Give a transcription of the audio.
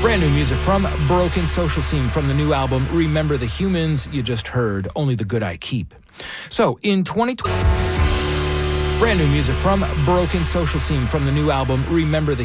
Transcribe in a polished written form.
Brand new music from Broken Social Scene from the new album Remember the Humans. You just heard Only the Good I Keep. So in 2020, brand new music from Broken Social Scene from the new album Remember the